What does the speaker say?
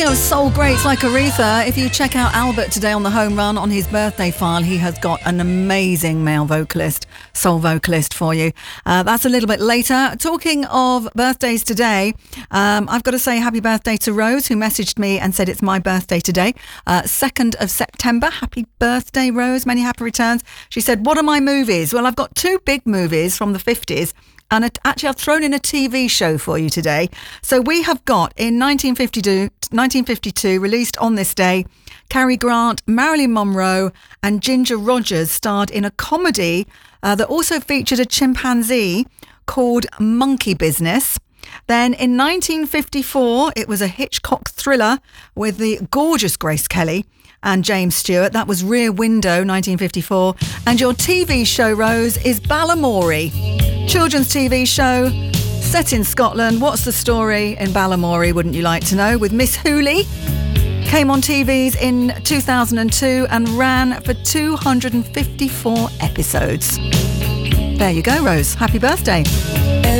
Talking of soul greats like Aretha, if you check out Albert today on the Home Run on his birthday file, he has got an amazing male vocalist, soul vocalist for you. That's a little bit later. Talking of birthdays today, I've got to say happy birthday to Rose, who messaged me and said it's my birthday today, 2nd of September. Happy birthday, Rose. Many happy returns. She said, what are my movies? Well, I've got two big movies from the 50s. And actually, I've thrown in a TV show for you today. So we have got, in 1952, released on this day, Cary Grant, Marilyn Monroe and Ginger Rogers starred in a comedy that also featured a chimpanzee called Monkey Business. Then in 1954, it was a Hitchcock thriller with the gorgeous Grace Kelly and James Stewart. That was Rear Window, 1954. And your TV show, Rose, is Balamory. Children's TV show set in Scotland. What's the story in Balamory, wouldn't you like to know? With Miss Hooley. Came on TVs in 2002 and ran for 254 episodes. There you go, Rose. Happy birthday.